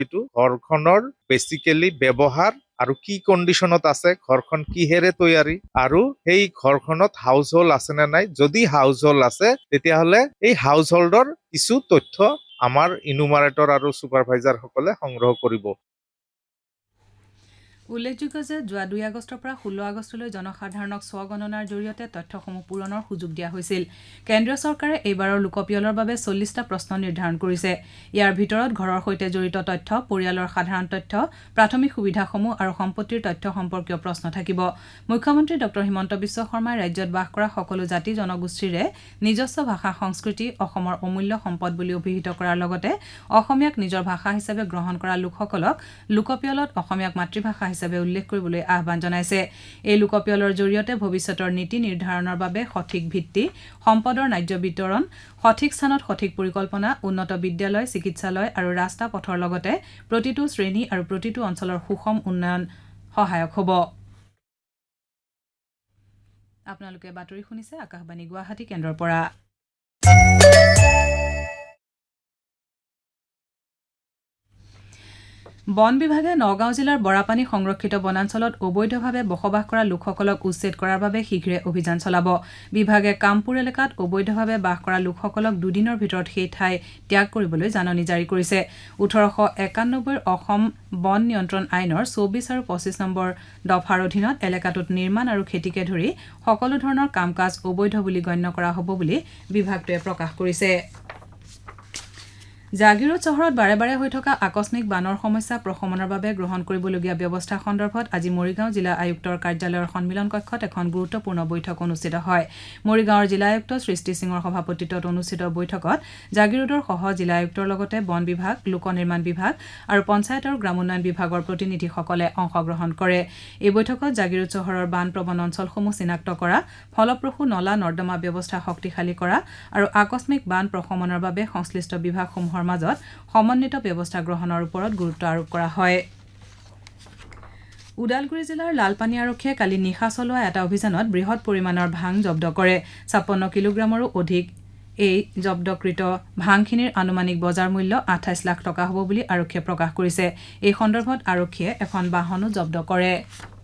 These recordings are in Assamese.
এইটো ঘৰখনৰ বেসিক্যালি ব্যৱহাৰ আৰু কি কন্ডিশনত আছে, ঘৰখন কিহেৰে তৈয়াৰী, আৰু সেই ঘৰখনত হাউস হোল্ড আছে নে নাই। যদি হাউস হোল্ড আছে তেতিয়াহলে এই হাউস হোল্ডৰ কিছু তথ্য আমাৰ ইনুমাৰেটৰ আৰু সুপাৰভাইজাৰ সকলে সংগ্ৰহ কৰিব। উল্লেখযোগ্য যে যোৱা 2 আগষ্টৰ পৰা 16 আগষ্টলৈ জনসাধাৰণক স্বগণনাৰ জৰিয়তে তথ্যসমূহ পূৰণৰ সুযোগ দিয়া হৈছিল। কেন্দ্ৰীয় চৰকাৰে এইবাৰৰ লোকপিয়লৰ বাবে 40টা প্ৰশ্ন নিৰ্ধাৰণ কৰিছে। ইয়াৰ ভিতৰত ঘৰৰ সৈতে জড়িত তথ্য, পৰিয়ালৰ সাধাৰণ তথ্য, প্ৰাথমিক সুবিধাসমূহ আৰু সম্পত্তিৰ তথ্য সম্পৰ্কীয় প্ৰশ্ন থাকিব। মুখ্যমন্ত্ৰী ডক্টৰ হিমন্ত বিশ্ব শৰ্মাই ৰাজ্যত বাস কৰা সকলো জাতি জনগোষ্ঠীৰে নিজস্ব ভাষা সংস্কৃতি অসমৰ অমূল্য সম্পদ বুলি অভিহিত কৰাৰ লগতে অসমীয়াক নিজৰ ভাষা হিচাপে গ্ৰহণ কৰা লোকসকলক লোকপিয়লত অসমীয়াক মাতৃভাষা হিচাপে উল্লেখ কৰিবলৈ আহ্বান জনাইছে। এই লোকপিয়লৰ জৰিয়তে ভৱিষ্যতৰ নীতি নিৰ্ধাৰণৰ বাবে সঠিক ভিত্তি, সম্পদৰ ন্যায্য বিতৰণ, সঠিক স্থানত সঠিক পৰিকল্পনা, উন্নত বিদ্যালয়, চিকিৎসালয় আৰু ৰাস্তা পথৰ লগতে প্ৰতিটো শ্ৰেণী আৰু প্ৰতিটো অঞ্চলৰ সুষম উন্নয়ন সহায়ক হ'ব। আপোনালোকে বাতৰি শুনিছে আকাশবাণী গুৱাহাটী কেন্দ্ৰৰ পৰা। বন বিভাগে নগাঁও জিলাৰ বৰাপানী সংৰক্ষিত বনাঞ্চলত অবৈধভাৱে বসবাস কৰা লোকসকলক উচ্ছেদ কৰাৰ বাবে শীঘ্ৰে অভিযান চলাব। বিভাগে কামপুৰ এলেকাত অবৈধভাৱে বাস কৰা লোকসকলক দুদিনৰ ভিতৰত সেই ঠাই ত্যাগ কৰিবলৈ জাননী জাৰি কৰিছে। 1891 অসম বন নিয়ন্ত্ৰণ আইনৰ 24 আৰু 25 নম্বৰ দফাৰ অধীনত এলেকাটোত নিৰ্মাণ আৰু খেতিকে ধৰি সকলো ধৰণৰ কাম কাজ অবৈধ বুলি গণ্য কৰা হ'ব বুলি বিভাগটোৱে প্ৰকাশ কৰিছে। জাগিৰোড চহৰত বাৰে বাৰে হৈ থকা আকস্মিক বানৰ সমস্যা প্ৰশমনৰ বাবে গ্ৰহণ কৰিবলগীয়া ব্যৱস্থা সন্দৰ্ভত আজি মৰিগাঁও জিলা আয়ুক্তৰ কাৰ্যালয়ৰ সন্মিলন কক্ষত এখন গুৰুত্বপূৰ্ণ বৈঠক অনুষ্ঠিত হয়। মৰিগাঁৱৰ জিলা আয়ুক্ত সৃষ্টি সিঙৰ সভাপতিত্বত অনুষ্ঠিত বৈঠকত জাগিৰোডৰ সহ জিলা আয়ুক্তৰ লগতে বন বিভাগ, লোক নিৰ্মাণ বিভাগ আৰু পঞ্চায়ত আৰু গ্ৰামোন্নয়ন বিভাগৰ প্ৰতিনিধিসকলে অংশগ্ৰহণ কৰে। এই বৈঠকত জাগিৰোড চহৰৰ বানপ্ৰৱণ অঞ্চলসমূহ চিনাক্ত কৰা, ফলপ্ৰসূ নলা নৰ্দমা ব্যৱস্থা শক্তিশালী কৰা আৰু আকস্মিক বান প্ৰশমনৰ বাবে সংশ্লিষ্ট বিভাগসমূহৰ মাজত সমন্বিত ব্যৱস্থা গ্ৰহণৰ ওপৰত গুৰুত্ব আৰোপ কৰা হয়। ওদালগুৰি জিলাৰ লালপানী আৰক্ষীয়ে কালি নিশা চলোৱা এটা অভিযানত বৃহৎ পৰিমাণৰ ভাং জব্দ কৰে। 56 কিলোগ্ৰামৰো অধিক এই জব্দকৃত ভাংখিনিৰ আনুমানিক বজাৰ মূল্য 28 লাখ টকা হ'ব বুলি আৰক্ষীয়ে প্ৰকাশ কৰিছে। এই সন্দৰ্ভত আৰক্ষীয়ে এখন বাহনো জব্দ কৰে।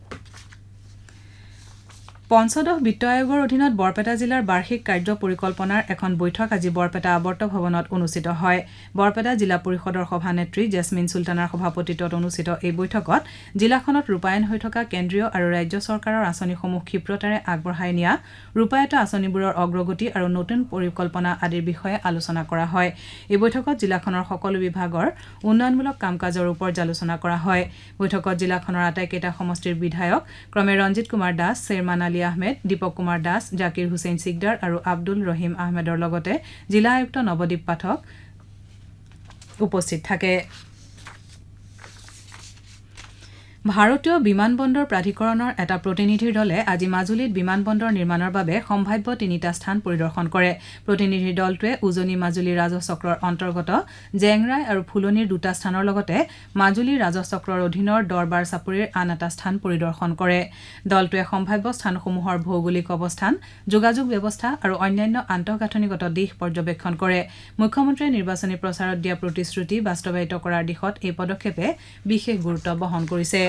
পঞ্চদশ বিত্ত আয়োগৰ অধীনত বৰপেটা জিলাৰ বাৰ্ষিক কাৰ্য পৰিকল্পনাৰ এখন বৈঠক আজি বৰপেটা আৱৰ্ত ভৱনত অনুষ্ঠিত হয়। বৰপেটা জিলা পৰিষদৰ সভানেত্ৰী জেছমিন চুলতানাৰ সভাপতিত্বত অনুষ্ঠিত এই বৈঠকত জিলাখনত ৰূপায়ণ হৈ থকা কেন্দ্ৰীয় আৰু ৰাজ্য চৰকাৰৰ আঁচনিসমূহ ক্ষীপ্ৰতাৰে আগবঢ়াই নিয়া, ৰূপায়িত আঁচনিবোৰৰ অগ্ৰগতি আৰু নতুন পৰিকল্পনা আদিৰ বিষয়ে আলোচনা কৰা হয়। এই বৈঠকত জিলাখনৰ সকলো বিভাগৰ উন্নয়নমূলক কাম কাজৰ ওপৰত আলোচনা কৰা হয়। বৈঠকত জিলাখনৰ আটাইকেইটা সমষ্টিৰ বিধায়ক ক্ৰমে ৰঞ্জিত কুমাৰ দাস, চেয়াৰমান আলী আহমেদ, দীপক কুমাৰ দাস, জাকিৰ হুছেইন সিকদাৰ আৰু আব্দুল ৰহিম আহমেদৰ লগতে জিলা আয়ুক্ত নৱদ্বীপ পাঠক উপস্থিত থাকে। ভাৰতীয় বিমানবন্দৰ প্ৰাধিকৰণৰ এটা প্ৰতিনিধিৰ দলে আজি মাজুলীত বিমানবন্দৰ নিৰ্মাণৰ বাবে সম্ভাৱ্য 3টা স্থান পৰিদৰ্শন কৰে। প্ৰতিনিধি দলটোৱে উজনি মাজুলী ৰাজহ চক্ৰৰ অন্তৰ্গত জেংৰাই আৰু ফুলনিৰ 2টা স্থানৰ লগতে মাজুলী ৰাজহ চক্ৰৰ অধীনৰ দৰবাৰ চাপৰিৰ আন এটা স্থান পৰিদৰ্শন কৰে। দলটোৱে সম্ভাৱ্য স্থানসমূহৰ ভৌগোলিক অৱস্থান, যোগাযোগ ব্যৱস্থা আৰু অন্যান্য আন্তঃগাঁথনিগত দিশ পৰ্যবেক্ষণ কৰে। মুখ্যমন্ত্ৰীয়ে নিৰ্বাচনী প্ৰচাৰত দিয়া প্ৰতিশ্ৰুতি বাস্তৱায়িত কৰাৰ দিশত এই পদক্ষেপে বিশেষ গুৰুত্ব বহন কৰিছে।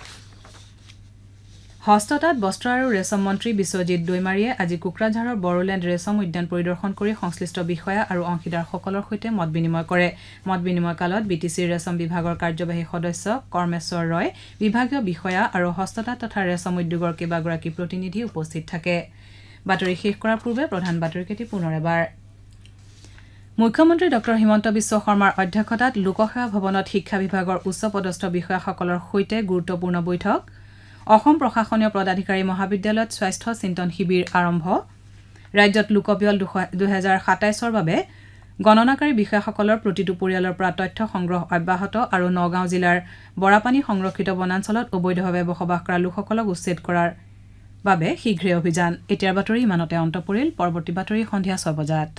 হস্ততাঁত, বস্ত্ৰ আৰু ৰেচম মন্ত্ৰী বিশ্বজিৎ দৈমাৰীয়ে আজি কোকৰাঝাৰৰ বড়োলেণ্ড ৰেচম উদ্যান পৰিদৰ্শন কৰি সংশ্লিষ্ট বিষয়া আৰু অংশীদাৰসকলৰ সৈতে মত বিনিময় কৰে। মত বিনিময় কালত বিটিচিৰ ৰেচম বিভাগৰ কাৰ্যবাহী সদস্য কৰ্মেশ্বৰ ৰয়, বিভাগীয় বিষয়া আৰু হস্ততাঁত তথা ৰেচম উদ্যোগৰ কেইবাগৰাকী প্ৰতিনিধি উপস্থিত থাকে। বাতৰি শেষ কৰাৰ পূৰ্বে প্ৰধান বাতৰিকেইটি পুনৰ এবাৰ। মুখ্যমন্ত্ৰী ডক্টৰ হিমন্ত বিশ্ব শৰ্মাৰ অধ্যক্ষতাত লোকসেৱা ভৱনত শিক্ষা বিভাগৰ উচ্চপদস্থ বিষয়াসকলৰ সৈতে গুৰুত্বপূৰ্ণ বৈঠক। অসম প্ৰশাসনীয় পদাধিকাৰী মহাবিদ্যালয়ত স্বাস্থ্য চিন্তন শিবিৰ আৰম্ভ। ৰাজ্যত লোকপিয়ল 2027ৰ বাবে গণনাকাৰী বিষয়াসকলৰ প্ৰতিটো পৰিয়ালৰ পৰা তথ্য সংগ্ৰহ অব্যাহত আৰু নগাঁও জিলাৰ বৰাপানী সংৰক্ষিত বনাঞ্চলত অবৈধভাৱে বসবাস কৰা লোকসকলক উচ্ছেদ কৰাৰ বাবে শীঘ্ৰে অভিযান। এতিয়াৰ বাতৰি ইমানতে অন্ত পৰিল। পৰৱৰ্তী বাতৰি সন্ধিয়া 6 বজাত।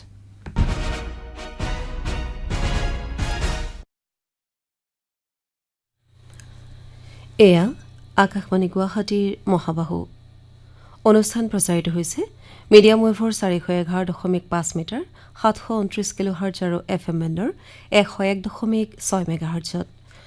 এয়া আকাশবাণী গুৱাহাটীৰ মহাবাহু অনুষ্ঠান প্ৰচাৰিত হৈছে মিডিয়াম ৱেভৰ 411.5 মিটাৰ 729 কিলোহাৰ্টজ আৰু FM বেণ্ডৰ 101.6 মেগাহাৰ্টজত।